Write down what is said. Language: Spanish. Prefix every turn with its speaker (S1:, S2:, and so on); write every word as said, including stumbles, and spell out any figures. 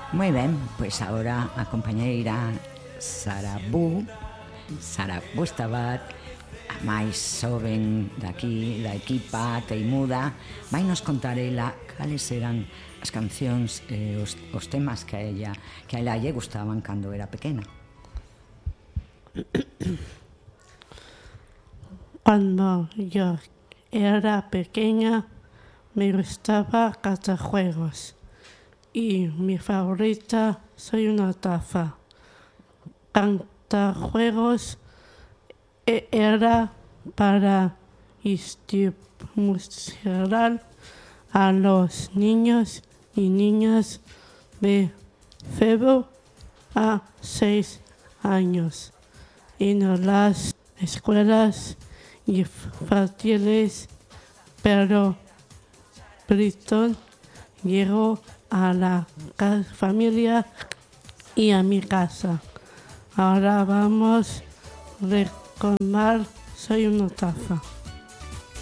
S1: Moi ben, pois agora a compañeira Sara Bu, Sara Bustabat, a máis xoven daqui, da equipa Teimuda, vai nos contar ela cales eran as cancións e eh, os, os temas que a ella que a ela lle gustaban cando era pequena.
S2: Cuando yo era pequeña me gustaba Catajuegos y mi favorita Soy una taza. Catajuegos era para estimular a los niños y niñas de cero a seis años en las escuelas infantiles, pero Britton llegó a la familia y a mi casa. Ahora vamos a recordar Soy una taza.